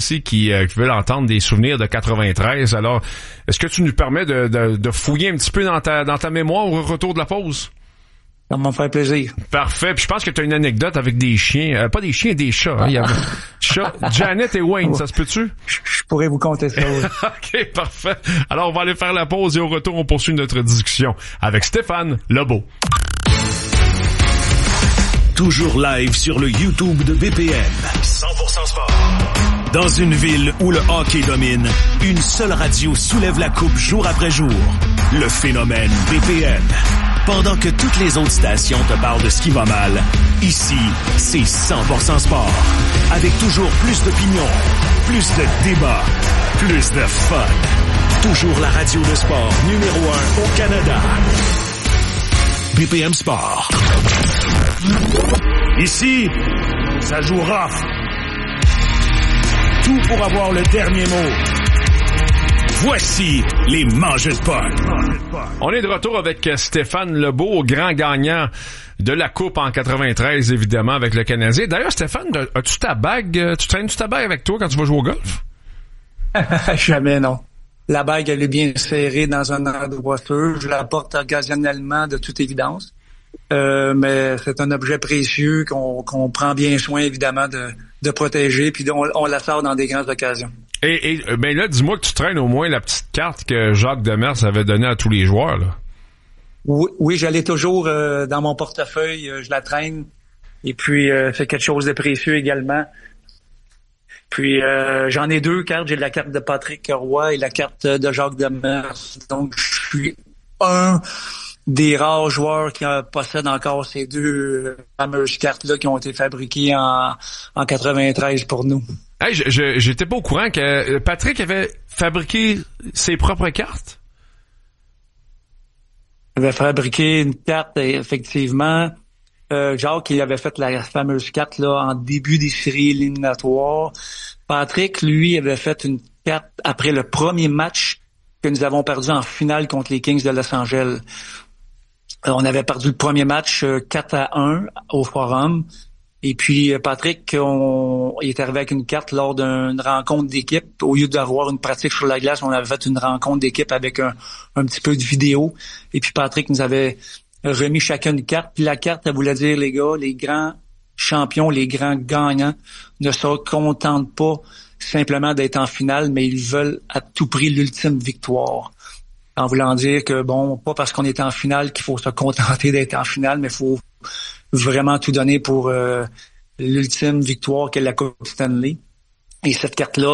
ici qui veulent entendre des souvenirs de 93. Alors, est-ce que tu nous permets de fouiller un petit peu dans ta mémoire au retour de la pause? Ça va me faire plaisir. Parfait. Puis je pense que tu as une anecdote avec des chiens. Pas des chiens, des chats. Hein. Il y avait chats, Janet et Wayne, ça se peut-tu? Je pourrais vous compter ça. Oui. OK, parfait. Alors, on va aller faire la pause et au retour, on poursuit notre discussion avec Stéphane Lebeau. Toujours live sur le YouTube de BPM. 100% sport. Dans une ville où le hockey domine, une seule radio soulève la coupe jour après jour. Le phénomène BPM. Pendant que toutes les autres stations te parlent de ce qui va mal, ici, c'est 100% sport. Avec toujours plus d'opinions, plus de débats, plus de fun. Toujours la radio de sport numéro 1 au Canada. BPM Sport. Ici, ça joue rough. Tout pour avoir le dernier mot. Voici les mangeux de potes. On est de retour avec Stéphane Lebeau, grand gagnant de la Coupe en 93, évidemment, avec le Canadien. D'ailleurs, Stéphane, as-tu ta bague? Tu traînes-tu ta bague avec toi quand tu vas jouer au golf? Jamais, non. La bague, elle est bien serrée dans un endroit sûr. Je la porte occasionnellement, de toute évidence. Mais c'est un objet précieux qu'on prend bien soin, évidemment, de protéger, puis on la sort dans des grandes occasions. Et ben là, dis-moi que tu traînes au moins la petite carte que Jacques Demers avait donnée à tous les joueurs, là. Oui, j'allais toujours dans mon portefeuille, je la traîne. Et puis, c'est quelque chose de précieux également. Puis, j'en ai deux cartes. J'ai la carte de Patrick Roy et la carte de Jacques Demers. Donc, je suis un des rares joueurs qui possèdent encore ces deux fameuses cartes-là qui ont été fabriquées en 93 pour nous. Hey, j'étais pas au courant que Patrick avait fabriqué ses propres cartes. Il avait fabriqué une carte, effectivement. Jacques, il avait fait la fameuse carte là en début des séries éliminatoires. Patrick, lui, avait fait une carte après le premier match que nous avons perdu en finale contre les Kings de Los Angeles. On avait perdu le premier match 4-1 au Forum. Et puis, Patrick, il est arrivé avec une carte lors d'une rencontre d'équipe. Au lieu d'avoir une pratique sur la glace, on avait fait une rencontre d'équipe avec un petit peu de vidéo. Et puis, Patrick nous avait remis chacun une carte. Puis la carte, elle voulait dire, les gars, les grands champions, les grands gagnants ne se contentent pas simplement d'être en finale, mais ils veulent à tout prix l'ultime victoire. En voulant dire que, bon, pas parce qu'on est en finale qu'il faut se contenter d'être en finale, mais il faut vraiment tout donner pour l'ultime victoire qu'est la Coupe Stanley. Et cette carte-là,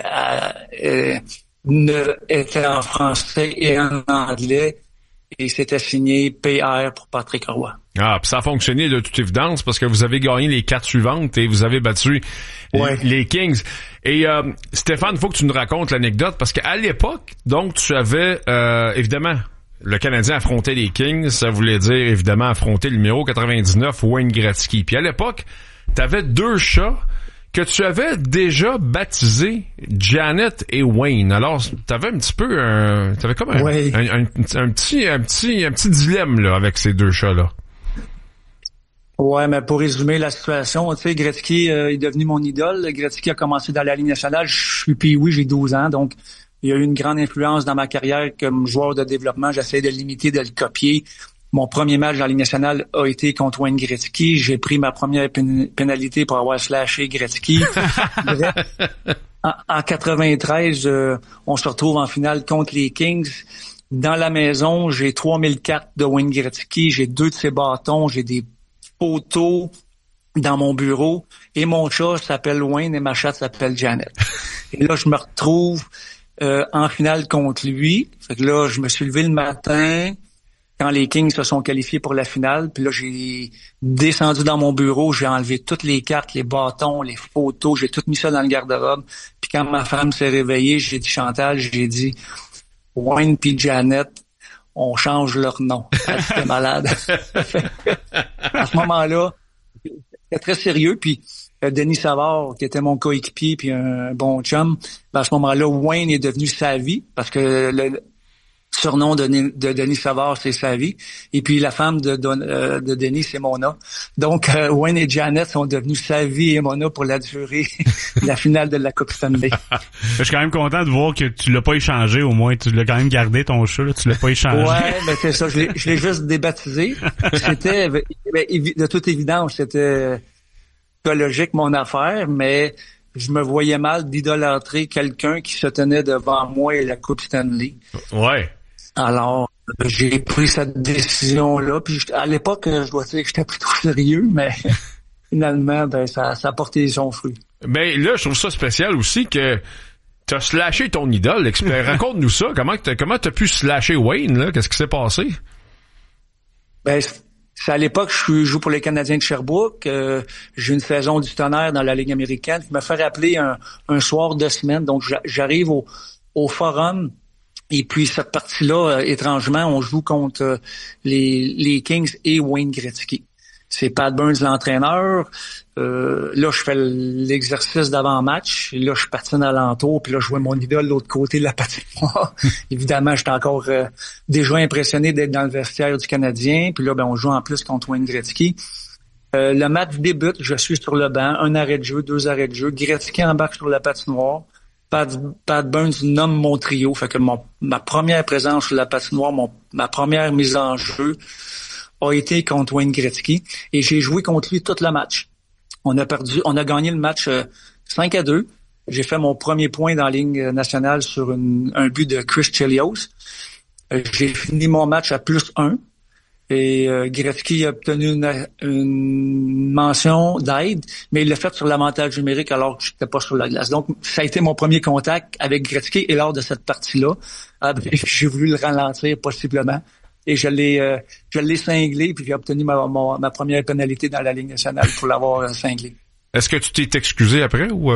était en français et en anglais. Et c'était signé PR pour Patrick Roy. Ah, puis ça a fonctionné de toute évidence parce que vous avez gagné les 4 suivantes et vous avez battu les Kings. Et Stéphane, il faut que tu nous racontes l'anecdote parce qu'à l'époque, donc tu avais évidemment le Canadien affrontait les Kings, ça voulait dire évidemment affronter le numéro 99 Wayne Gretzky. Puis à l'époque, tu avais 2 chats que tu avais déjà baptisés Janet et Wayne. Alors, t'avais un petit peu t'avais comme un petit dilemme là avec ces 2 chats-là. Ouais, mais pour résumer la situation, tu sais, Gretzky est devenu mon idole. Gretzky a commencé dans la Ligue nationale. Je suis pee-wee, j'ai 12 ans, donc il y a eu une grande influence dans ma carrière comme joueur de développement. J'essaie de l'imiter, de le copier. Mon premier match dans la Ligue nationale a été contre Wayne Gretzky. J'ai pris ma première pénalité pour avoir slashé Gretzky. Bref, en 93, on se retrouve en finale contre les Kings. Dans la maison, j'ai 3000 cartes de Wayne Gretzky. J'ai 2 de ses bâtons. J'ai des photos dans mon bureau. Et mon chat s'appelle Wayne et ma chatte s'appelle Janet. Et là, je me retrouve en finale contre lui. Fait que là, je me suis levé le matin quand les Kings se sont qualifiés pour la finale. Puis là, j'ai descendu dans mon bureau, j'ai enlevé toutes les cartes, les bâtons, les photos, j'ai tout mis ça dans le garde-robe. Puis quand ma femme s'est réveillée, j'ai dit Chantal, j'ai dit Wayne puis Janet, on change leur nom. Elle était malade. À ce moment-là, c'était très sérieux. Puis Denis Savard, qui était mon coéquipier puis un bon chum, à ce moment-là, Wayne est devenu sa vie parce que surnom de Denis Savard, c'est Savvy. Et puis la femme de Denis, c'est Mona. Donc, Wayne et Janet sont devenus Savvy et Mona pour la durée de la finale de la Coupe Stanley. Je suis quand même content de voir que tu l'as pas échangé, au moins. Tu l'as quand même gardé, ton chat, là. Tu l'as pas échangé. Ouais, ben c'est ça. Je l'ai juste débaptisé. C'était, de toute évidence, c'était logique, mon affaire, mais je me voyais mal d'idolâtrer quelqu'un qui se tenait devant moi et la Coupe Stanley. Ouais. Alors, j'ai pris cette décision-là. Puis à l'époque, je dois dire que j'étais plutôt sérieux, mais finalement, ben ça a porté son fruit. Ben là, je trouve ça spécial aussi que t'as slashé ton idole. Raconte-nous ça. Comment t'as pu slasher Wayne, là? Qu'est-ce qui s'est passé? Ben, c'est à l'époque, je joue pour les Canadiens de Sherbrooke. J'ai une saison du tonnerre dans la Ligue américaine. Je me fais rappeler un soir de semaine. Donc, j'arrive au Forum. Et puis, cette partie-là, étrangement, on joue contre les Kings et Wayne Gretzky. C'est Pat Burns, l'entraîneur. Là, je fais l'exercice d'avant-match. Là, je patine alentour. Puis là, je vois mon idole de l'autre côté de la patinoire. Évidemment, j'étais encore déjà impressionné d'être dans le vestiaire du Canadien. Puis là, ben, on joue en plus contre Wayne Gretzky. Le match débute. Je suis sur le banc. 1 arrêt de jeu, 2 arrêts de jeu. Gretzky embarque sur la patinoire. Pat Burns nomme mon trio. Fait que ma première présence sur la patinoire, ma première mise en jeu a été contre Wayne Gretzky. Et j'ai joué contre lui tout le match. On a gagné le match 5-2. J'ai fait mon premier point dans la Ligue nationale sur un but de Chris Chelios. J'ai fini mon match à +1. Et Gretzky a obtenu une mention d'aide, mais il l'a fait sur l'avantage numérique alors que je n'étais pas sur la glace. Donc, ça a été mon premier contact avec Gretzky. Et lors de cette partie-là, j'ai voulu le ralentir possiblement. Et je l'ai cinglé, puis j'ai obtenu ma première pénalité dans la Ligue nationale pour l'avoir cinglé. Est-ce que tu t'es excusé après ou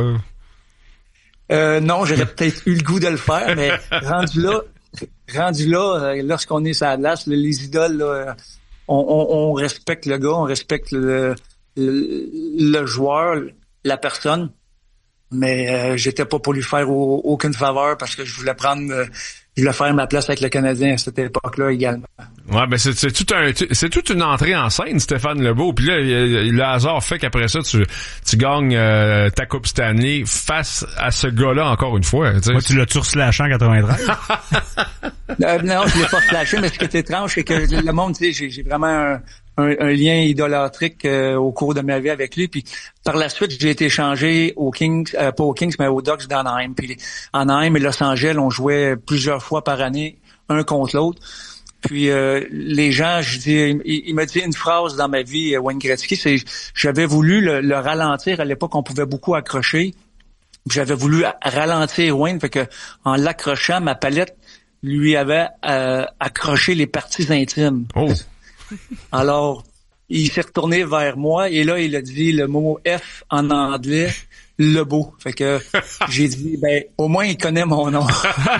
Non, j'aurais peut-être eu le goût de le faire, mais rendu là, lorsqu'on est sur la glace, les idoles, là, on respecte le gars, on respecte le joueur, la personne, mais j'étais pas pour lui faire aucune faveur parce que je voulais faire ma place avec le Canadien à cette époque-là également. Ouais, ben c'est toute une entrée en scène, Stéphane Lebeau. Puis là, le hasard fait qu'après ça, tu gagnes ta Coupe Stanley face à ce gars-là encore une fois. Moi, tu l'as-tu reslashé en 93? Non, je l'ai pas slashé, mais ce qui est étrange, c'est que le monde, tu sais, j'ai vraiment un lien idolâtrique au cours de ma vie avec lui. Puis par la suite, j'ai été échangé aux Kings, pas aux Kings, mais aux Ducks d'Anaheim. Puis Anaheim et Los Angeles, on jouait plusieurs fois par année, un contre l'autre. Puis les gens, il m'a dit une phrase dans ma vie, Wayne Gretzky, c'est j'avais voulu le ralentir. À l'époque, on pouvait beaucoup accrocher. J'avais voulu ralentir Wayne, fait que en l'accrochant, ma palette lui avait accroché les parties intimes. Oh. Alors, il s'est retourné vers moi et là, il a dit le mot F en anglais, Lebeau. Fait que j'ai dit, ben, au moins, il connaît mon nom.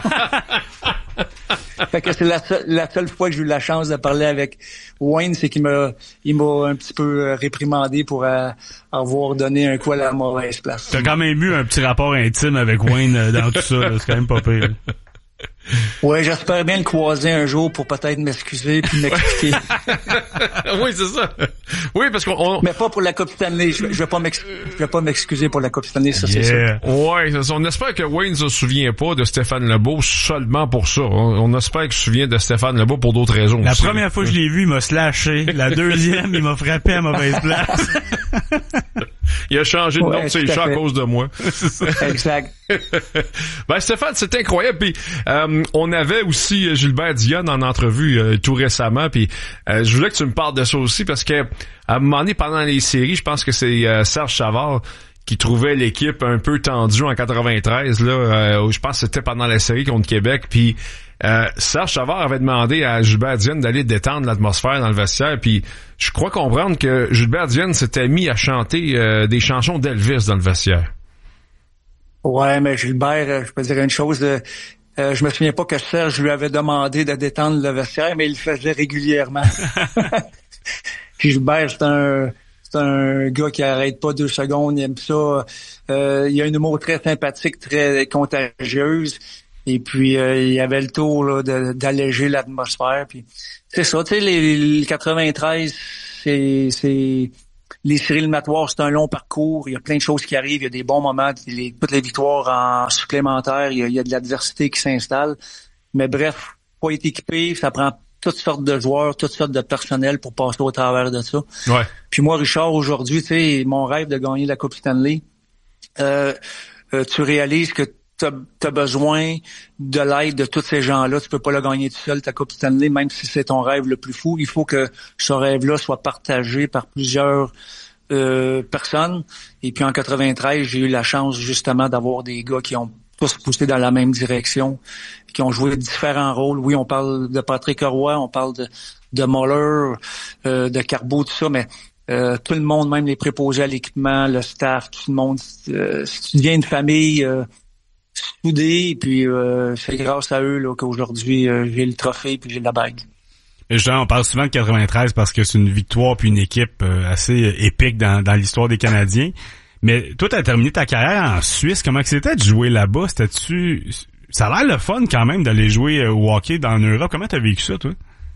Fait que c'est la seule fois que j'ai eu la chance de parler avec Wayne, c'est qu'il m'a un petit peu réprimandé pour avoir donné un coup à la mauvaise place. T'as quand même eu un petit rapport intime avec Wayne dans tout ça, là. C'est quand même pas pire. Ouais, j'espère bien le croiser un jour pour peut-être m'excuser puis m'expliquer. Oui, c'est ça. Oui, parce qu'on... Mais pas pour la Coupe Stanley. Je vais pas m'excuser pour la Coupe Stanley, ça, c'est sûr. Ouais, c'est ça. On espère que Wayne se souvient pas de Stéphane Lebeau seulement pour ça. On espère qu'il se souvient de Stéphane Lebeau pour d'autres raisons. La aussi. Première fois que je l'ai vu, il m'a slashé. La deuxième, il m'a frappé à mauvaise place. Il a changé de nom de ses chats à cause de moi. Exact. Ben, Stéphane, c'est incroyable. Puis, on avait aussi Gilbert Dionne en entrevue tout récemment. Puis, je voulais que tu me parles de ça aussi parce que à un moment donné, pendant les séries, je pense que c'est Serge Savard qui trouvait l'équipe un peu tendue en 93. Là, je pense que c'était pendant la série contre Québec. Puis, Serge Savard avait demandé à Gilbert Dionne d'aller détendre l'atmosphère dans le vestiaire. Puis, je crois comprendre que Gilbert Dionne s'était mis à chanter des chansons d'Elvis dans le vestiaire. Ouais, mais Gilbert, je peux dire une chose. Je me souviens pas que Serge lui avait demandé de détendre le vestiaire, mais il le faisait régulièrement. Puis Gilbert, c'est un gars qui arrête pas 2 secondes, il aime ça. Il a un humour très sympathique, très contagieuse. Et puis, il y avait le tour là, d'alléger l'atmosphère. Puis c'est ça, tu sais, les 93, c'est les séries éliminatoires, c'est un long parcours. Il y a plein de choses qui arrivent. Il y a des bons moments, toutes les victoires en supplémentaire. Il y a de l'adversité qui s'installe. Mais bref, faut être équipé. Ça prend toutes sortes de joueurs, toutes sortes de personnel pour passer au travers de ça. Ouais. Puis moi, Richard, aujourd'hui, tu sais, mon rêve de gagner la Coupe Stanley, tu réalises que t'as besoin de l'aide de tous ces gens-là. Tu peux pas la gagner tout seul, ta Coupe Stanley, même si c'est ton rêve le plus fou. Il faut que ce rêve-là soit partagé par plusieurs personnes. Et puis en 93, j'ai eu la chance justement d'avoir des gars qui ont tous poussé dans la même direction, qui ont joué différents rôles. Oui, on parle de Patrick Roy, on parle de Muller, de Carbeau, tout ça, mais tout le monde, même les préposés à l'équipement, le staff, tout le monde, si tu deviens une famille soudée, puis c'est grâce à eux là, qu'aujourd'hui j'ai le trophée puis j'ai la bague. Et justement, on parle souvent de 93 parce que c'est une victoire puis une équipe assez épique dans l'histoire des Canadiens. Mais toi, t'as terminé ta carrière en Suisse. Comment c'était de jouer là-bas? Ça a l'air le fun quand même d'aller jouer au hockey en Europe. Comment t'as vécu ça, toi?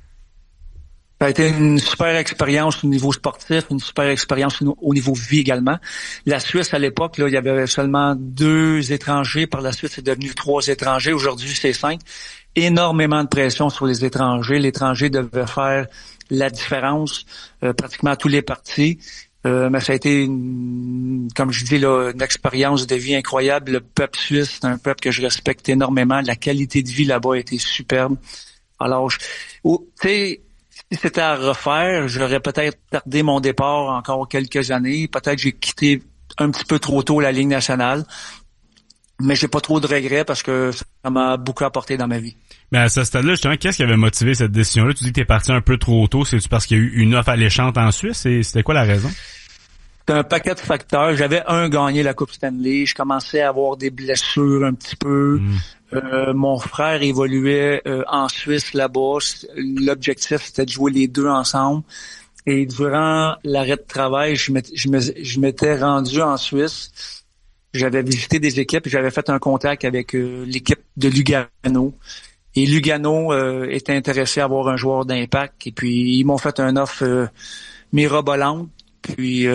Ça a été une super expérience au niveau sportif, une super expérience au niveau vie également. La Suisse, à l'époque, là, il y avait seulement 2 étrangers. Par la suite, c'est devenu 3 étrangers. Aujourd'hui, c'est 5. Énormément de pression sur les étrangers. L'étranger devait faire la différence pratiquement à tous les partis. Mais ça a été, comme je dis, là, une expérience de vie incroyable. Le peuple suisse, c'est un peuple que je respecte énormément. La qualité de vie là-bas a été superbe. Alors, tu sais, si c'était à refaire, j'aurais peut-être tardé mon départ encore quelques années. Peut-être j'ai quitté un petit peu trop tôt la Ligue nationale. Mais j'ai pas trop de regrets parce que ça m'a beaucoup apporté dans ma vie. Mais à ce stade-là, justement, qu'est-ce qui avait motivé cette décision-là? Tu dis que t'es parti un peu trop tôt. C'est-tu parce qu'il y a eu une offre alléchante en Suisse? C'était quoi la raison? C'est un paquet de facteurs. J'avais gagné la Coupe Stanley. Je commençais à avoir des blessures un petit peu. Mon frère évoluait en Suisse là-bas. L'objectif, c'était de jouer les deux ensemble. Et durant l'arrêt de travail, je m'étais rendu en Suisse. J'avais visité des équipes. J'avais fait un contact avec l'équipe de Lugano. Et Lugano était intéressé à avoir un joueur d'impact. Et puis, ils m'ont fait une offre mirobolante. Puis,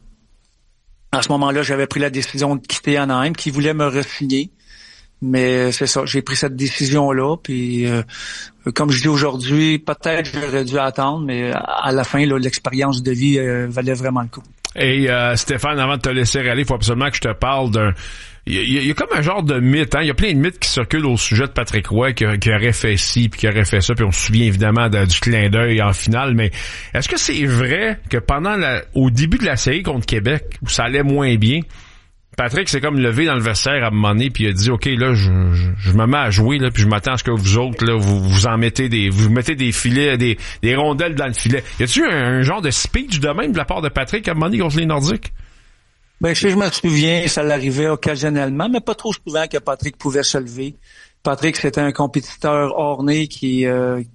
à ce moment-là, j'avais pris la décision de quitter Anaheim, qui voulait me re-signer. Mais c'est ça, j'ai pris cette décision-là. Puis, comme je dis aujourd'hui, peut-être j'aurais dû attendre, mais à la fin, là, l'expérience de vie valait vraiment le coup. Et Stéphane, avant de te laisser aller, il faut absolument que je te parle d'un... Il y a comme un genre de mythe, hein. Il y a plein de mythes qui circulent au sujet de Patrick Roy, qui aurait fait ci, puis qui aurait fait ça, puis on se souvient évidemment du clin d'œil en finale, mais est-ce que c'est vrai que au début de la série contre Québec, où ça allait moins bien, Patrick s'est comme levé dans le vestiaire à un moment donné, puis il a dit, OK, là, je me mets à jouer, là, puis je m'attends à ce que vous autres, là, vous en mettez vous mettez des filets, des rondelles dans le filet. Y a-tu un genre de speech de même de la part de Patrick à un moment donné contre les Nordiques? Ben, je me souviens, ça l'arrivait occasionnellement, mais pas trop souvent que Patrick pouvait se lever. Patrick, c'était un compétiteur orné qui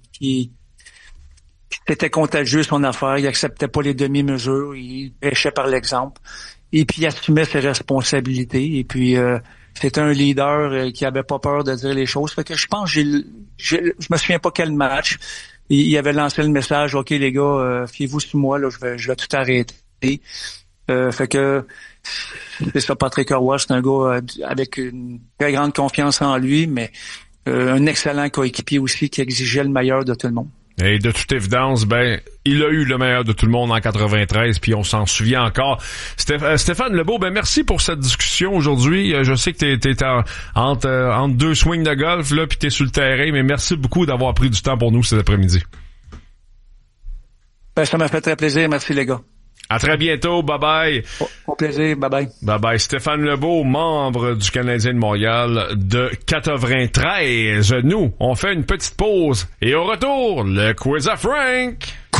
était contagieux son affaire. Il acceptait pas les demi-mesures. Il prêchait par l'exemple. Et puis, il assumait ses responsabilités. Et puis, c'était un leader qui avait pas peur de dire les choses. Fait que je pense, je me souviens pas quel match. Il avait lancé le message, OK, les gars, fiez-vous sur moi, là, je vais tout arrêter. Fait que c'est ça, Patrick Roy, c'est un gars avec une très grande confiance en lui, mais un excellent coéquipier aussi qui exigeait le meilleur de tout le monde. Et de toute évidence, il a eu le meilleur de tout le monde en 93, puis on s'en souvient encore. Stéphane Lebeau, merci pour cette discussion aujourd'hui. Je sais que t'es entre 2 swings de golf, là, puis t'es sur le terrain, mais merci beaucoup d'avoir pris du temps pour nous cet après-midi. Ça m'a fait très plaisir. Merci, les gars. À très bientôt. Bye-bye. Au plaisir. Bye-bye. Bye-bye. Stéphane Lebeau, membre du Canadien de Montréal de 93. Nous, on fait une petite pause et au retour, le quiz à Frank.